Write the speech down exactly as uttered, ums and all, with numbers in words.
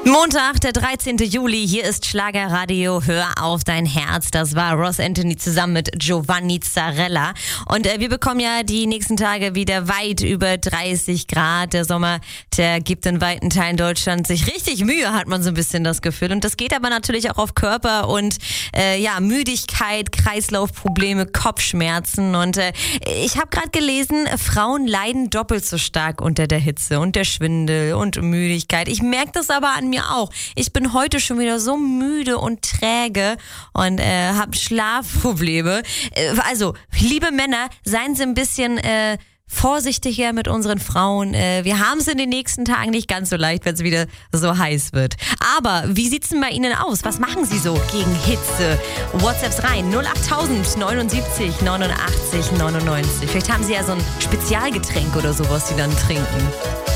Montag, der dreizehnte Juli, hier ist Schlagerradio, hör auf dein Herz. Das war Ross Anthony zusammen mit Giovanni Zarella. Und äh, wir bekommen ja die nächsten Tage wieder weit über dreißig Grad. Der Sommer, der gibt in weiten Teilen Deutschlands sich richtig Mühe, hat man so ein bisschen das Gefühl. Und das geht aber natürlich auch auf Körper und äh, ja, Müdigkeit, Kreislaufprobleme, Kopfschmerzen. Und äh, ich habe gerade gelesen, Frauen leiden doppelt so stark unter der Hitze und der Schwindel und Müdigkeit. Ich merke das aber an mir auch. Ich bin heute schon wieder so müde und träge und äh, habe Schlafprobleme. Äh, also, liebe Männer, seien Sie ein bisschen äh, vorsichtiger mit unseren Frauen. Äh, wir haben es in den nächsten Tagen nicht ganz so leicht, wenn es wieder so heiß wird. Aber wie sieht's denn bei Ihnen aus? Was machen Sie so gegen Hitze? WhatsApps rein null acht tausend neunundsiebzig neunundachtzig neunundneunzig. Vielleicht haben Sie ja so ein Spezialgetränk oder sowas, Sie dann trinken.